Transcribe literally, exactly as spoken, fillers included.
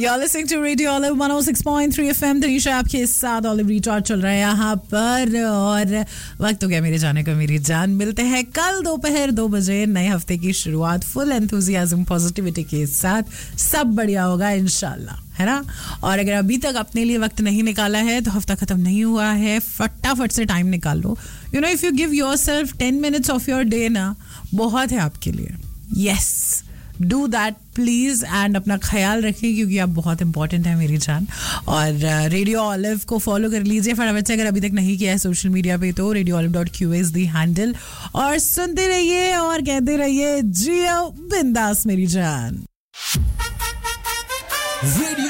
You're listening to Radio Olive one oh six point three F M. Tanisha आपके साथ olive recharge चल रहा है यहाँ पर और वक्त हो गया मेरे जाने का मेरी जान. मिलते हैं कल दोपहर दो बजे नए हफ्ते की शुरुआत फुल एंथुजियाज्म पॉजिटिविटी के साथ. सब बढ़िया होगा इंशाल्लाह, है ना. और अगर अभी तक अपने लिए वक्त नहीं निकाला है तो हफ्ता खत्म नहीं हुआ है, फटाफट से टाइम निकाल लो. You know if you give yourself ten minutes of your day ना, बहुत है आपके लिए. Yes, do that please and अपना ख्याल रखिए क्योंकि आप बहुत इंपॉर्टेंट है मेरी जान. और रेडियो uh, ऑलिव को फॉलो कर लीजिए फटाफट से अगर अभी तक नहीं किया है सोशल मीडिया पे तो. Radio olive dot Q is the handle. और सुनते रहिए और कहते रहिए जियो बिंदास मेरी जान.